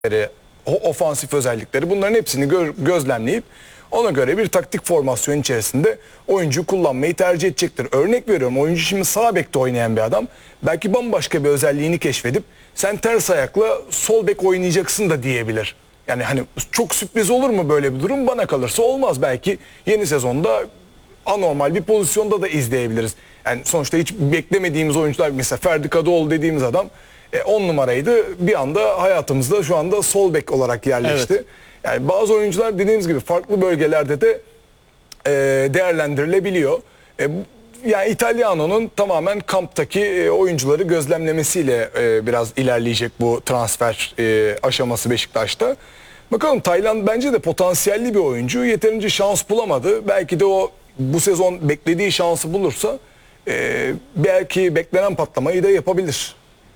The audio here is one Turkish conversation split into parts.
ofansif özellikleri, bunların hepsini gözlemleyip ona göre bir taktik formasyon içerisinde oyuncu kullanmayı tercih edecektir. Örnek veriyorum, oyuncu şimdi sağ bekte oynayan bir adam belki bambaşka bir özelliğini keşfedip sen ters ayakla sol bek oynayacaksın da diyebilir. Yani hani çok sürpriz olur mu böyle bir durum? Bana kalırsa olmaz. Belki yeni sezonda anormal bir pozisyonda da izleyebiliriz. Yani sonuçta hiç beklemediğimiz oyuncular, mesela Ferdi Kadıoğlu dediğimiz adam 10 numaraydı. Bir anda hayatımızda şu anda sol bek olarak yerleşti. Evet. Yani bazı oyuncular dediğimiz gibi farklı bölgelerde de değerlendirilebiliyor. Yani Italiano'nun tamamen kamptaki oyuncuları gözlemlemesiyle biraz ilerleyecek bu transfer aşaması Beşiktaş'ta. Bakalım, Taylan bence de potansiyelli bir oyuncu. Yeterince şans bulamadı. Belki de o bu sezon beklediği şansı bulursa belki beklenen patlamayı da yapabilir.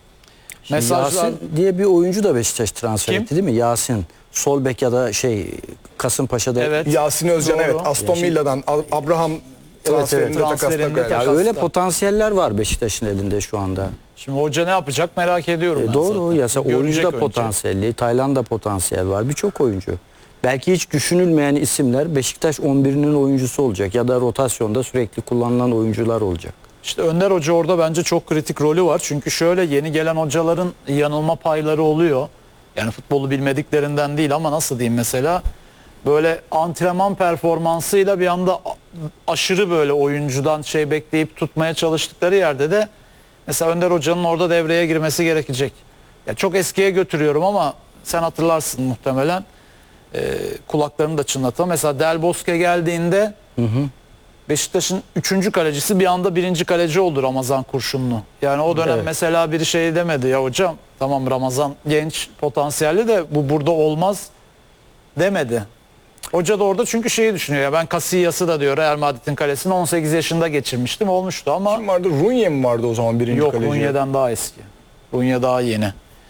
Yasin diye bir oyuncu da Beşiktaş transfer etti değil mi? Yasin. Sol bek ya da Kasımpaşa'da. Evet. Yasin Özcan, evet. Aston Villa'dan Abraham transferinde takasla. Öyle potansiyeller var Beşiktaş'ın elinde şu anda. Şimdi hoca ne yapacak merak ediyorum. Doğru. Ya oyuncu da potansiyelli. Tayland'da potansiyel var. Birçok oyuncu. Belki hiç düşünülmeyen isimler Beşiktaş 11'inin oyuncusu olacak ya da rotasyonda sürekli kullanılan oyuncular olacak. İşte Önder Hoca orada bence çok kritik rolü var. Çünkü şöyle, yeni gelen hocaların yanılma payları oluyor. Yani futbolu bilmediklerinden değil ama nasıl diyeyim, mesela böyle antrenman performansıyla bir anda aşırı böyle oyuncudan bekleyip tutmaya çalıştıkları yerde de mesela Önder Hoca'nın orada devreye girmesi gerekecek. Ya çok eskiye götürüyorum ama sen hatırlarsın muhtemelen. Kulaklarını da çınlatalım. Mesela Del Bosque geldiğinde Beşiktaş'ın 3. kalecisi bir anda 1. kaleci oldu, Ramazan Kurşunlu. Yani o dönem mesela biri demedi, ya hocam tamam Ramazan genç potansiyelli de bu burada olmaz demedi. Hoca da orada çünkü düşünüyor ya, ben Casillas'ı da diyor Real Madrid'in kalesini 18 yaşında geçirmiştim, olmuştu ama. Kim vardı? Runye mi vardı o zaman 1. kaleci? Yok, Runye'den daha eski. Runye daha yeni.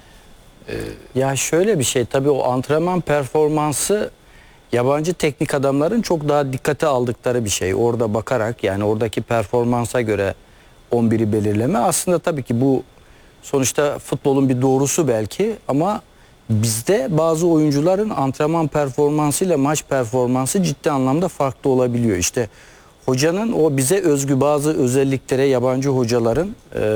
Ya şöyle bir şey, tabii o antrenman performansı yabancı teknik adamların çok daha dikkate aldıkları bir şey. Orada bakarak, yani oradaki performansa göre 11'i belirleme. Aslında tabii ki bu sonuçta futbolun bir doğrusu belki, ama bizde bazı oyuncuların antrenman performansıyla maç performansı ciddi anlamda farklı olabiliyor. İşte hocanın o bize özgü bazı özelliklere yabancı hocaların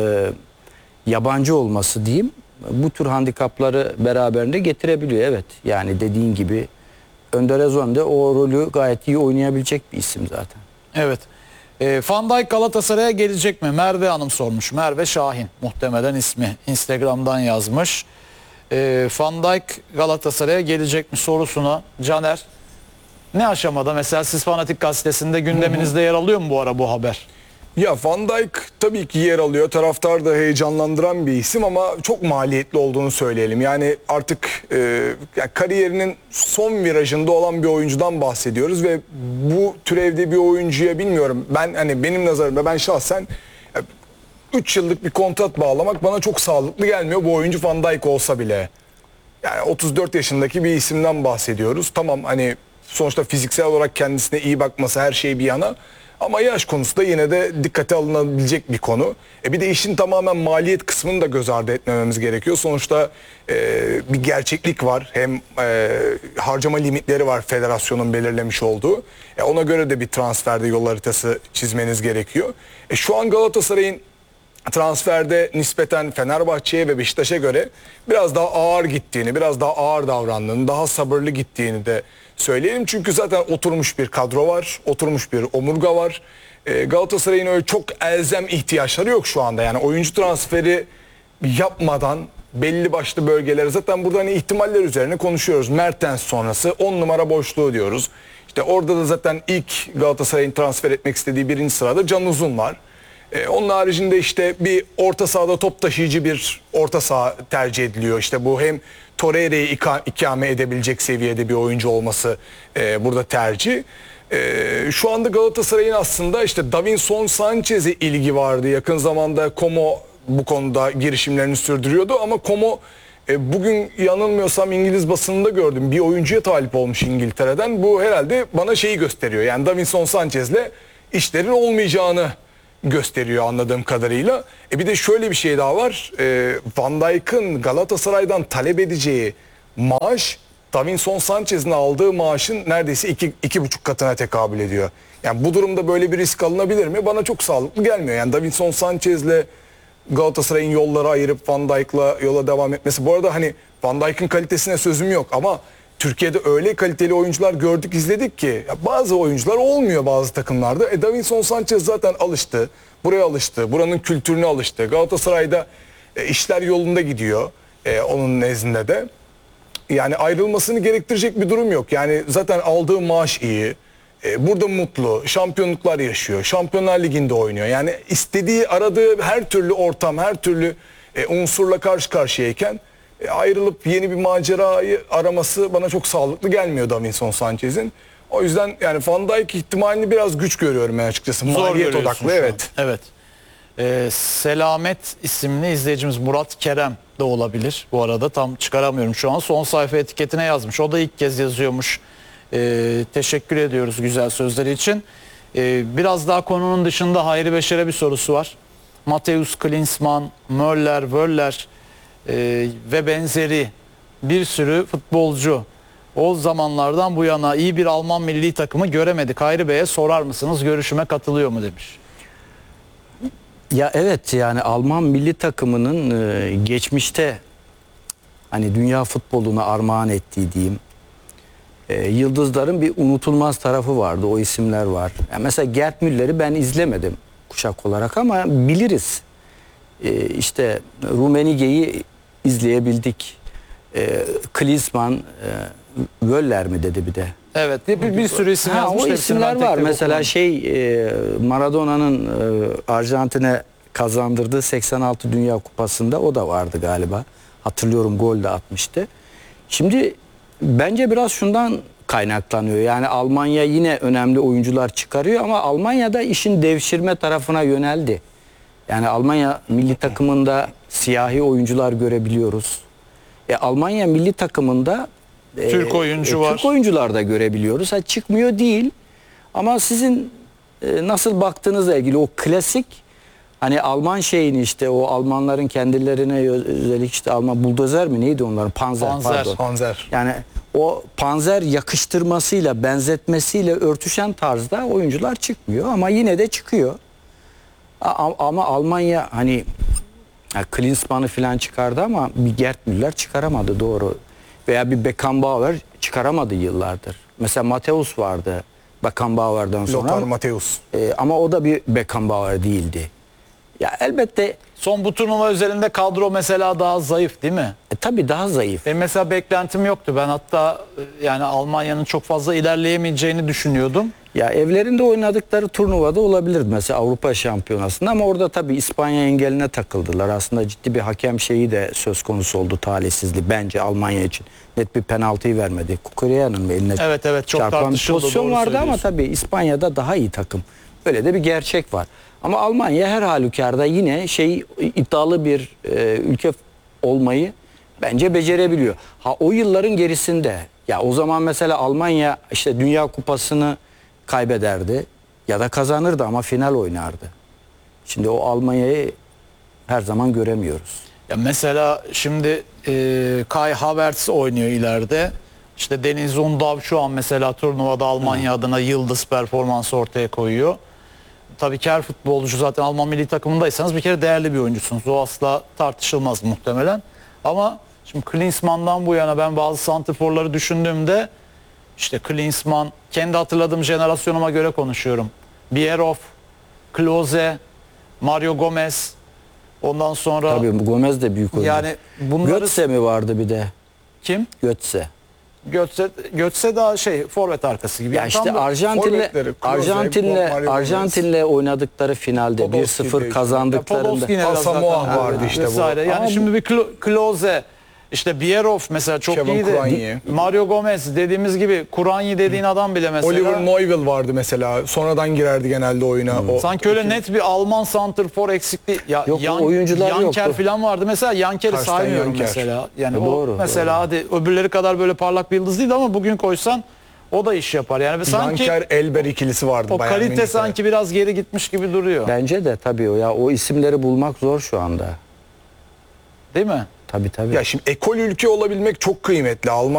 yabancı olması diyeyim, bu tür handikapları beraberinde getirebiliyor. Evet, yani dediğin gibi Önder Özcan de o rolü gayet iyi oynayabilecek bir isim zaten. Evet. Van Dijk Galatasaray'a gelecek mi? Merve Hanım sormuş. Merve Şahin muhtemelen ismi. Instagram'dan yazmış. Van Dijk Galatasaray'a gelecek mi sorusuna Caner ne aşamada? Mesela siz Fanatik Gazetesi'nde gündeminizde yer alıyor mu bu ara bu haber? Ya Van Dijk tabii ki yer alıyor. Taraftar da heyecanlandıran bir isim ama çok maliyetli olduğunu söyleyelim. Yani artık kariyerinin son virajında olan bir oyuncudan bahsediyoruz ve bu türevde bir oyuncuya, bilmiyorum, benim nazarımda, ben şahsen 3 yıllık bir kontrat bağlamak bana çok sağlıklı gelmiyor, bu oyuncu Van Dijk olsa bile. Yani 34 yaşındaki bir isimden bahsediyoruz. Tamam, sonuçta fiziksel olarak kendisine iyi bakması, her şey bir yana. Ama yaş konusu da yine de dikkate alınabilecek bir konu. Bir de işin tamamen maliyet kısmını da göz ardı etmememiz gerekiyor. Sonuçta bir gerçeklik var. Hem harcama limitleri var federasyonun belirlemiş olduğu. Ona göre de bir transferde yol haritası çizmeniz gerekiyor. Şu an Galatasaray'ın transferde nispeten Fenerbahçe'ye ve Beşiktaş'a göre biraz daha ağır gittiğini, biraz daha ağır davrandığını, daha sabırlı gittiğini de söyleyelim. Çünkü zaten oturmuş bir kadro var, oturmuş bir omurga var. Galatasaray'ın öyle çok elzem ihtiyaçları yok şu anda. Yani oyuncu transferi yapmadan belli başlı bölgeleri, zaten burada ihtimaller üzerine konuşuyoruz. Mertens sonrası 10 numara boşluğu diyoruz. İşte orada da zaten ilk Galatasaray'ın transfer etmek istediği 1. sırada Can Uzun var. Onun haricinde işte bir orta sahada top taşıyıcı bir orta saha tercih ediliyor. İşte bu hem Torreira'yı ikame edebilecek seviyede bir oyuncu olması burada tercih. Şu anda Galatasaray'ın aslında işte Davinson Sanchez'e ilgi vardı. Yakın zamanda Como bu konuda girişimlerini sürdürüyordu ama Como bugün yanılmıyorsam İngiliz basınında gördüm, bir oyuncuya talip olmuş İngiltere'den. Bu herhalde bana gösteriyor. Yani Davinson Sanchez'le işlerin olmayacağını gösteriyor anladığım kadarıyla. Bir de şöyle bir şey daha var. Van Dijk'ın Galatasaray'dan talep edeceği maaş Davinson Sanchez'in aldığı maaşın neredeyse 2,5 katına tekabül ediyor. Yani bu durumda böyle bir risk alınabilir mi? Bana çok sağlıklı gelmiyor. Yani Davinson Sanchez'le Galatasaray'ın yolları ayırıp Van Dijk'la yola devam etmesi. Bu arada hani Van Dijk'ın kalitesine sözüm yok ama Türkiye'de öyle kaliteli oyuncular gördük, izledik ki bazı oyuncular olmuyor bazı takımlarda. Davinson Sanchez zaten alıştı. Buraya alıştı. Buranın kültürüne alıştı. Galatasaray'da işler yolunda gidiyor. Onun nezdinde de. Yani ayrılmasını gerektirecek bir durum yok. Yani zaten aldığı maaş iyi. Burada mutlu. Şampiyonluklar yaşıyor. Şampiyonlar Ligi'nde oynuyor. Yani istediği, aradığı her türlü ortam, her türlü unsurla karşı karşıyayken ayrılıp yeni bir macerayı araması bana çok sağlıklı gelmiyor Davinson Sanchez'in. O yüzden yani Van Dijk ihtimalini biraz güç görüyorum ben açıkçası. Zor Maliyet görüyorsun odaklı, şu an. evet. Evet. Selamet isimli izleyicimiz Murat Kerem de olabilir bu arada, tam çıkaramıyorum şu an. Son sayfa etiketine yazmış. O da ilk kez yazıyormuş. Teşekkür ediyoruz güzel sözleri için. Biraz daha konunun dışında Hayri Beşer'e bir sorusu var. Matthäus Klinsmann, Möller, Wöller ve benzeri bir sürü futbolcu o zamanlardan bu yana iyi bir Alman milli takımı göremedik. Hayri Bey'e sorar mısınız? Görüşüme katılıyor mu demiş. Ya evet, yani Alman milli takımının geçmişte hani dünya futboluna armağan ettiği diyeyim yıldızların bir unutulmaz tarafı vardı. O isimler var. Yani mesela Gerd Müller'i ben izlemedim kuşak olarak ama biliriz. İşte Rummenigge'yi izleyebildik. Klinsmann, Wöller mi dedi bir de. Evet, bir sürü isim yazmış. O hepsini isimler ben tek var. tek Mesela okumadım. Maradona'nın Arjantin'e kazandırdığı 86 Dünya Kupası'nda o da vardı galiba. Hatırlıyorum, gol de atmıştı. Şimdi bence biraz şundan kaynaklanıyor. Yani Almanya yine önemli oyuncular çıkarıyor ama Almanya'da işin devşirme tarafına yöneldi. Yani Almanya milli takımında siyahi oyuncular görebiliyoruz. Almanya milli takımında Türk oyuncu var. Türk oyuncular da görebiliyoruz. Çıkmıyor değil. Ama sizin nasıl baktığınızla ilgili o klasik hani Alman şeyini, işte o Almanların kendilerine özellik, işte Alman buldozer mi neydi onların? Panzer. Pardon. Panzer. Yani o panzer yakıştırmasıyla, benzetmesiyle örtüşen tarzda oyuncular çıkmıyor ama yine de çıkıyor. Ama Almanya hani Klinsmann'ı falan çıkardı ama bir Gerd Müller çıkaramadı, doğru. Veya bir Beckenbauer çıkaramadı yıllardır. Mesela Matthäus vardı Beckenbauer'dan sonra. Lothar Matthäus. Ama o da bir Beckenbauer değildi. Ya elbette Son bu turnuva özelinde kadro mesela daha zayıf değil mi? tabii daha zayıf. Mesela beklentim yoktu. Ben hatta yani Almanya'nın çok fazla ilerleyemeyeceğini düşünüyordum. Ya evlerinde oynadıkları turnuvada olabilir mesela Avrupa Şampiyonası'nda ama orada tabii İspanya engeline takıldılar. Aslında ciddi bir hakem şeyi de söz konusu oldu, talihsizliği bence Almanya için. Net bir penaltıyı vermedi. Kukurya'nın mı eline Evet çok çarpan bir tartışıldı, pozisyon doğru vardı ama söylüyorsun. tabii İspanya'da daha iyi takım. Öyle de bir gerçek var. Ama Almanya her halükarda yine iddialı bir ülke olmayı bence becerebiliyor. O yılların gerisinde ya o zaman mesela Almanya işte Dünya Kupası'nı kaybederdi ya da kazanırdı ama final oynardı. Şimdi o Almanya'yı her zaman göremiyoruz. Ya mesela şimdi Kai Havertz oynuyor ileride. İşte Deniz Undav şu an mesela turnuvada Almanya adına yıldız performansı ortaya koyuyor. Tabii ki her futbolcu zaten Alman milli takımındaysanız bir kere değerli bir oyuncusunuz. O asla tartışılmaz muhtemelen. Ama şimdi Klinsmann'dan bu yana ben bazı santrforları düşündüğümde işte Klinsmann, kendi hatırladığım jenerasyonuma göre konuşuyorum. Bierhoff, Klose, Mario Gomez, ondan sonra Tabii Gomez de büyük oyuncu. yani bunları Götze mi vardı bir de? kim? Götze. Götze daha forvet arkası gibi. Ya Yani işte tam da- forvetleri, Klose, Mario Arjantin'le oynadıkları finalde Podolski 1-0 de kazandıklarında. Podolski yine biraz Asamoah zaten- vardı işte bu. vesaire. Yani Ama şimdi bir Klose, işte Bierhoff mesela çok Kevin iyiydi. Kuranyi. Mario Gomez dediğimiz gibi, Kuranyi dediğin adam bile mesela. Oliver Neuville vardı mesela. Sonradan girerdi genelde oyuna. O Sanki öyle net bir Alman santrfor eksikliği. Ya, Yok, o oyuncular Yanker yoktu. falan vardı. Mesela Yanker'i Karsten saymıyorum Yanker. mesela. Yani o Doğru, mesela hadi öbürleri kadar böyle parlak bir yıldız değil ama bugün koysan o da iş yapar. Yani sanki Yanker Elber ikilisi vardı. o Bayern kalite Münih'te. sanki biraz geri gitmiş gibi duruyor. Bence de tabii o isimleri bulmak zor şu anda. Değil mi? Tabii tabii. Ya şimdi ekol ülke olabilmek çok kıymetli.